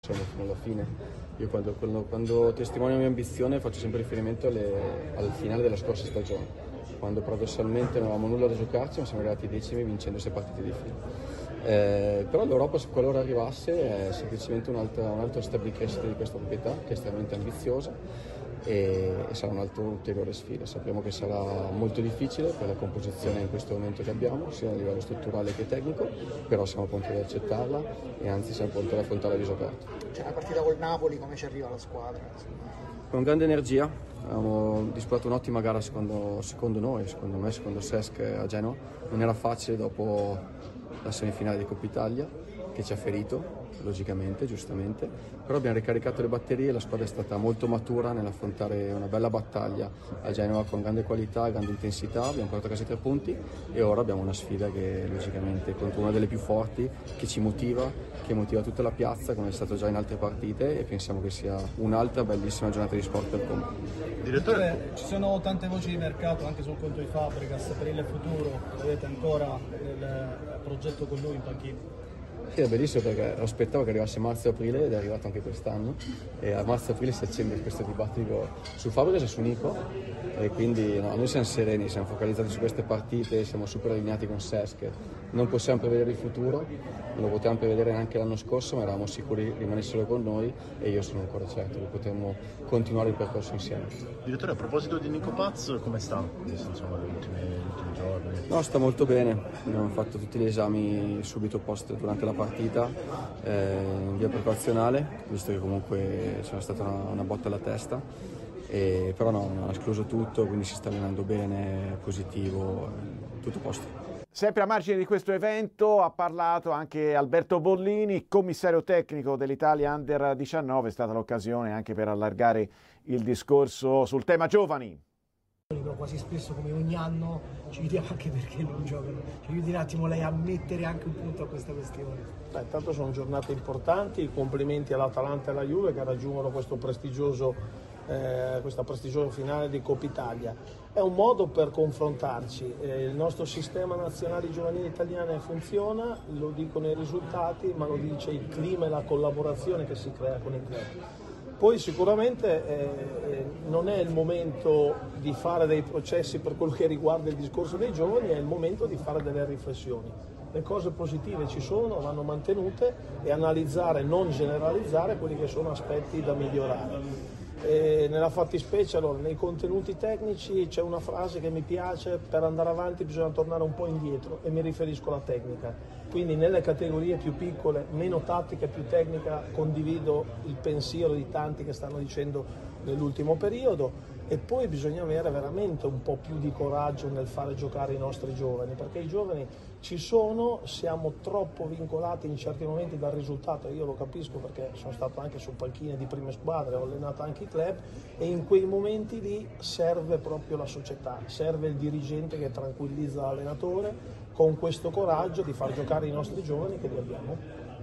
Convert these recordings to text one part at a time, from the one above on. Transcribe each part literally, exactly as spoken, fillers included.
Fino alla fine. Io quando, quando, quando testimonio la mia ambizione faccio sempre riferimento alle, al finale della scorsa stagione, quando paradossalmente non avevamo nulla da giocarci ma siamo arrivati decimi vincendo sei partite di fila. Eh, però l'Europa, se qualora arrivasse, è semplicemente un altro, un altro step di crescita di questa proprietà che è estremamente ambiziosa e, e sarà un'altra ulteriore sfida. Sappiamo che sarà molto difficile per la composizione in questo momento che abbiamo, sia a livello strutturale che tecnico, però siamo pronti ad accettarla e anzi siamo pronti ad affrontare la viso aperto. C'è una partita col Napoli, come ci arriva la squadra? Con grande energia, abbiamo disputato un'ottima gara secondo, secondo noi, secondo me, secondo Cesc a Genova. Non era facile dopo la semifinale di Coppa Italia, che ci ha ferito, logicamente, giustamente, però abbiamo ricaricato le batterie, la squadra è stata molto matura nell'affrontare una bella battaglia a Genova con grande qualità, grande intensità, abbiamo portato a casa i tre punti e ora abbiamo una sfida che logicamente contro una delle più forti, che ci motiva, che motiva tutta la piazza come è stato già in altre partite e pensiamo che sia un'altra bellissima giornata di sport per Como. Direttore, ci sono tante voci di mercato anche sul conto di Fabregas, per il futuro avete ancora il progetto con lui in panchina? Sì, è bellissimo perché aspettavo che arrivasse marzo-aprile ed è arrivato anche quest'anno e a marzo-aprile si accende questo dibattito su Fabregas e su Nico e quindi no, noi siamo sereni, siamo focalizzati su queste partite, siamo super allineati con Cesc, non possiamo prevedere il futuro, non lo potevamo prevedere neanche l'anno scorso ma eravamo sicuri che rimanessero con noi e io sono ancora certo che potremmo continuare il percorso insieme. Direttore, a proposito di Nico Paz, come sta? Insomma, gli ultimi, gli ultimi giorni? No, sta molto bene, abbiamo fatto tutti gli esami subito post durante la partita eh, in via precauzionale, visto che comunque c'era stata una, una botta alla testa, e, però no, non ha escluso tutto, quindi si sta allenando bene, positivo, tutto a posto. Sempre a margine di questo evento ha parlato anche Alberto Bollini, commissario tecnico dell'Italia Under diciannove, è stata l'occasione anche per allargare il discorso sul tema giovani. Però quasi spesso come ogni anno ci vediamo anche perché non giocano. Ci aiuti un attimo lei a mettere anche un punto a questa questione. Beh, tanto sono giornate importanti, complimenti all'Atalanta e alla Juve che raggiungono questo prestigioso, eh, questa prestigiosa finale di Coppa Italia. È un modo per confrontarci, eh, il nostro sistema nazionale giovanile italiano funziona, lo dicono i risultati, ma lo dice il clima e la collaborazione che si crea con i club. Poi sicuramente eh, non è il momento di fare dei processi per quello che riguarda il discorso dei giovani, è il momento di fare delle riflessioni. Le cose positive ci sono, vanno mantenute e analizzare, non generalizzare, quelli che sono aspetti da migliorare. E nella fattispecie, allora, nei contenuti tecnici c'è una frase che mi piace: per andare avanti bisogna tornare un po' indietro, e mi riferisco alla tecnica. Quindi nelle categorie più piccole, meno tattica e più tecnica, condivido il pensiero di tanti che stanno dicendo nell'ultimo periodo, e poi bisogna avere veramente un po' più di coraggio nel fare giocare i nostri giovani, perché i giovani ci sono, siamo troppo vincolati in certi momenti dal risultato, io lo capisco perché sono stato anche su panchine di prime squadre, ho allenato anche i club, e in quei momenti lì serve proprio la società, serve il dirigente che tranquillizza l'allenatore con questo coraggio di far giocare i nostri giovani che li abbiamo.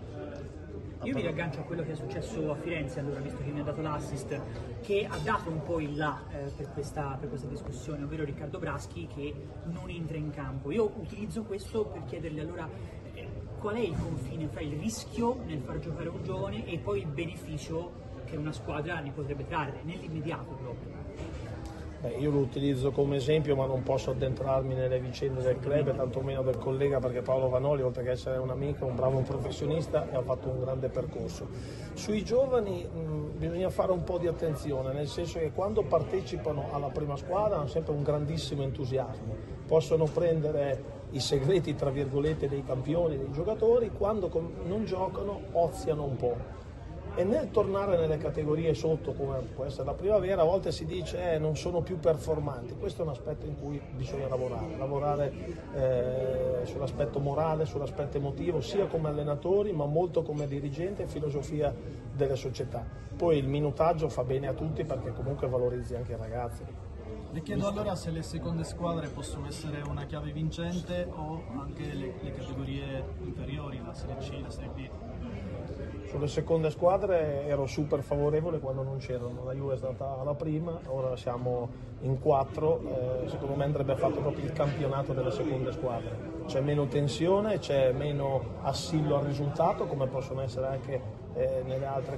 Io mi riaggancio a quello che è successo a Firenze, allora, visto che mi ha dato l'assist, che ha dato un po' il là eh, per, questa, per questa discussione, ovvero Riccardo Braschi che non entra in campo. Io utilizzo questo per chiedergli allora eh, qual è il confine fra il rischio nel far giocare un giovane e poi il beneficio che una squadra ne potrebbe trarre, nell'immediato proprio. Beh, io lo utilizzo come esempio, ma non posso addentrarmi nelle vicende del club e tantomeno del collega, perché Paolo Vanoli, oltre che essere un amico, è un bravo professionista e ha fatto un grande percorso. Sui giovani mh, bisogna fare un po' di attenzione, nel senso che quando partecipano alla prima squadra hanno sempre un grandissimo entusiasmo, possono prendere i segreti tra virgolette dei campioni, dei giocatori, quando non giocano oziano un po'. E nel tornare nelle categorie sotto, come può essere la primavera, a volte si dice eh, non sono più performanti. Questo è un aspetto in cui bisogna lavorare, lavorare eh, sull'aspetto morale, sull'aspetto emotivo, sia come allenatori ma molto come dirigente e filosofia delle società. Poi il minutaggio fa bene a tutti perché comunque valorizzi anche i ragazzi. Le chiedo allora se le seconde squadre possono essere una chiave vincente o anche le, le categorie inferiori, la Serie C, la Serie B. Sulle seconde squadre ero super favorevole quando non c'erano, la Juve è stata la prima, ora siamo in quattro, eh, secondo me andrebbe fatto proprio il campionato delle seconde squadre, c'è meno tensione, c'è meno assillo al risultato, come possono essere anche eh, nelle altre